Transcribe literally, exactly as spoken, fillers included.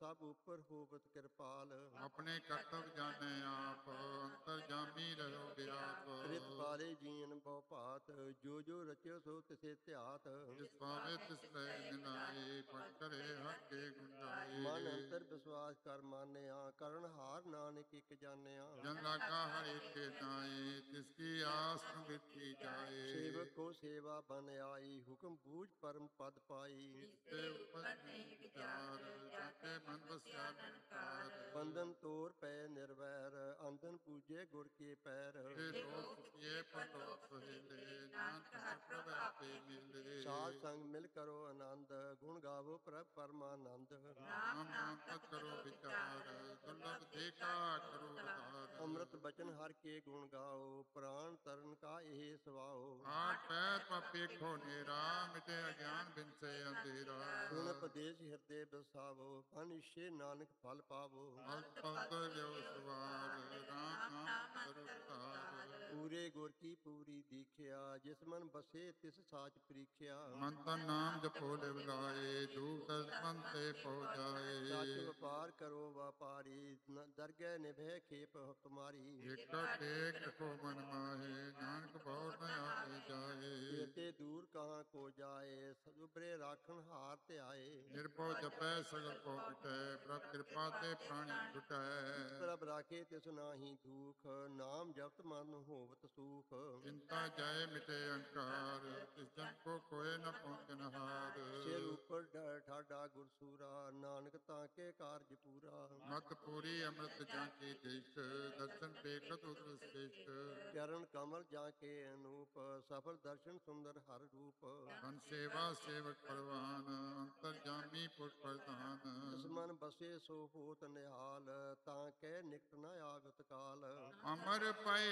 ਸਭ ਉਪਰ ਹੋਵਤ ਕਿਰਪਾਲ। ਆਪਣੇ ਕਰਤਵ ਜਾਣੈ ਆਪ, ਅੰਤਰ ਜਾਮੀ ਰਹੋ ਵਿਆਪ। ਰਿਤ ਪਾਲੇ ਜੀਨ ਬਹੁ ਭਾਤ, ਜੋ ਜੋ ਰਚਿਓ ਸੋ ਤਿਸੇ ਧਿਆਤ। ਜਿਸ ਪਾਵੇ ਤਿਸ ਲੈ ਮਿਲਾਏ, ਪਟ ਕਰੇ ਹਰ ਕੇ ਗੁਣ ਗਾਏ। ਮਨ ਅੰਤਰ ਵਿਸ਼ਵਾਸ ਕਰ ਮਾਨਿਆ, ਕਰਨ ਹਾਰ ਨਾਨਕ ਇਕ ਜਾਣਿਆ। ਜਨ ਲਾਗਾ ਹਰ ਏਕੇ ਨਾਏ, ਤਿਸ ਕੀ ਆਸ ਨ ਮਿਟੀ ਜਾਏ। ਸੇਵਕ ਕੋ ਸੇਵਾ ਬਨ ਆਈ, ਹੁਕਮ ਬੂਝ ਪਰਮ ਪਦ ਪਾਈ। ਤੇ ਉਪਰ ਨਹੀਂ ਵਿਚਾਰ, ਜਾਕੇ ਮਨ ਵਸਿਆ ਨਿਰੰਕਾਰ। ਬੰਧਨ ਤੋਰ ਪੈ ਨਿਰਵੈਰ, ਅੰਧਨ ਪੂਜੇ ਗੁਰ ਕੇ ਪੈਰ। ਤੇ ਲੋਕ ਸੁਖੀਏ ਪਰਲੋਕ ਸੁਹੇਲੇ, ਨਾਨਕ ਹਰ ਪ੍ਰਭ ਆਪੇ ਮਿਲੇ। ਸਾਧ ਸੰਗ ਮਿਲ ਕਰੋ ਆਨੰਦ, ਗੁਣ ਗਾਵੋ ਪ੍ਰਭ ਪਰਮਾਨੰਦ। ਨਾਮ ਨਾਮ ਪਦ ਕਰੋ ਵਿਚਾਰ, ਦੁਰਲਭ ਦੇਖਾ ਕਰੋ ਉਧਾਰ। ਅੰਮ੍ਰਿਤ ਬਚਨ ਹਰ ਕੇ ਗੁਣ ਗਾਓ, ਪ੍ਰਾਣ ਤਰਨ ਕਾ ਇਹ ਸਵਾਓ। ਆਠ ਪੈਰ ਪਾਪੇ ਖੋ ਨੇਰਾ, ਮਿਟੇ ਅਗਿਆਨ ਬਿਨਸੇ ਅੰਧੇਰਾ। ਗੁਣ ਉਪਦੇਸ਼ ਹਿਰਦੇ ਬਸਾਵੋ, ਬਨ ਇਛੇ ਨਾਨਕ ਫਲ ਪਾਵੋ। ਮਲ ਪਲਕ ਲਿਓ ਸਵਾਰ, ਰਾਮ ਨਾਮ ਕਰੋ ਉਧਾਰ। ਪੂਰੇ ਗੁਰ ਕੀ ਪੂਰੀ ਦੀਖਿਆ, ਜਿਸ ਮਨ ਬਸੇ ਤਿਸ ਸਾਚ ਪ੍ਰੀਖਿਆ। ਮਨ ਤਨ ਨਾਮ ਜਪੋ ਲਿਵ ਲਾਏ, ਦੁਖ ਦਰਦ ਮਨ ਤੇ ਪਹੁ ਜਾਏ। ਸੱਚ ਵਪਾਰ ਕਰੋ ਵਾਪਾਰੀ, ਦਰਗਹਿ ਨਿਭੈ ਖੇਪ ਤੁਮਾਰੀ। ਇਕ ਟੇਕ ਰਖੋ ਮਨ ਮਾਹੇ, ਨਾਨਕ ਭਉ ਨ ਆਵੇ ਜਾਏ। ਜੇਤੇ ਦੂਰ ਕਹਾਂ ਕੋ ਜਾਏ, ਸਜੁਬਰੇ ਰਾਖਣ ਹਾਰ ਧਿਆਏ। ਨਿਰਭਉ ਜਪੈ ਸਗਲ ਕੋ ਮਿਟੈ, ਪ੍ਰਭ ਕਿਰਪਾ ਤੇ ਪ੍ਰਾਣੀ ਛੁਟੈ। ਪ੍ਰਭ ਰਾਖੇ ਤਿਸ ਨਾਹੀ ਦੁਖ, ਨਾਮ ਜਪਤ ਮਨ ਹੋਵਤ ਸੂਖ। ਚਿੰਤਾ ਜਾਏ ਮਿਟੇ ਅਹੰਕਾਰ, ਤਿਸ ਜਨ ਕੋ ਕੋਇ ਨ ਪਹੁੰਚਨ ਹਾਰ। ਸਿਰ ਉਪਰ ਡ- ਠਾਡਾ ਗੁਰਸੂਰਾ, ਨਾਨਕ ਤਾਂ ਕੇ ਕਾਰਜ ਪੂਰਾ। ਮਤ ਪੂਰੀ ਅੰਮ੍ਰਿਤ ਜਾਂ ਕੀ ਦਿਸ਼, ਦਰਸ਼ਨ ਪੇਖਤ ਉਦਰ ਸ੍ਰਿਸ਼ਟ। ਚਰਨ ਕਮਲ ਜਾਂ ਕੇ ਅਨੂਪ, ਸਫਲ ਦਰਸ਼ਨ ਸੁੰਦਰ ਹਰ ਰੂਪ। ਧਨ ਸੇਵਾ ਸੇਵਕ ਪਰਵਾਨ, ਅੰਤਰ ਜਾਮੀ ਪੁਰ ਪ੍ਰਧਾਨ। ਜਿਸ ਮਨ ਬਸੇ ਸੋ ਹੋਤ ਨਿਹਾਲ, ਤਾਂ ਕਹਿ ਨਿਕਟ ਨ ਆਵਤ ਕਾਲ। ਅਮਰ ਪਏ